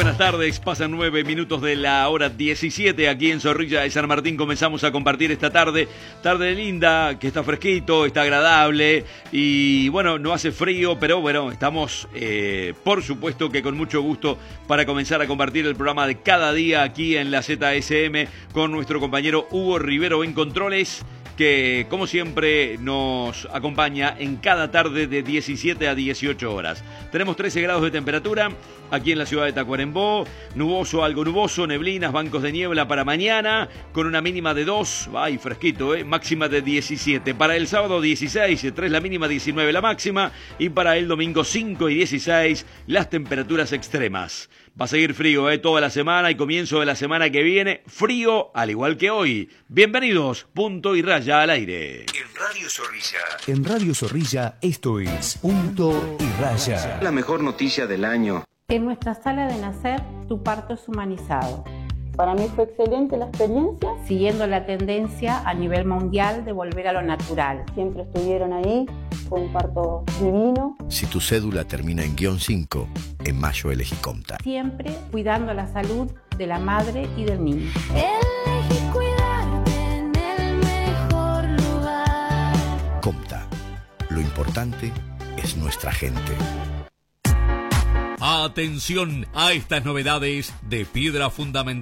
buenas tardes, pasan 9 minutos de la hora 17 aquí en Zorrilla de San Martín. Comenzamos a compartir esta tarde linda, que está fresquito, está agradable y bueno, no hace frío, pero bueno, estamos por supuesto que con mucho gusto para comenzar a compartir el programa de cada día aquí en la ZSM con nuestro compañero Hugo Rivero en Controles, que como siempre nos acompaña en cada tarde de 17 a 18 horas. Tenemos 13 grados de temperatura aquí en la ciudad de Tacuarembó, nuboso, algo nuboso, neblinas, bancos de niebla para mañana, con una mínima de 2, ay, fresquito, máxima de 17. Para el sábado 16, 3 la mínima, 19 la máxima, y para el domingo 5 y 16 las temperaturas extremas. Va a seguir frío toda la semana y comienzo de la semana que viene, frío al igual que hoy. Bienvenidos, Punto y Raya al aire. En Radio Zorrilla. En Radio Zorrilla, esto es Punto y Raya. La mejor noticia del año. En nuestra sala de nacer, tu parto es humanizado. Para mí fue excelente la experiencia, siguiendo la tendencia a nivel mundial de volver a lo natural. Siempre estuvieron ahí, fue un parto divino. Si tu cédula termina en -5, en mayo elegí Comta. Siempre cuidando la salud de la madre y del niño. Elegí cuidarte en el mejor lugar. Comta, lo importante es nuestra gente. Atención a estas novedades de Piedra Fundamental.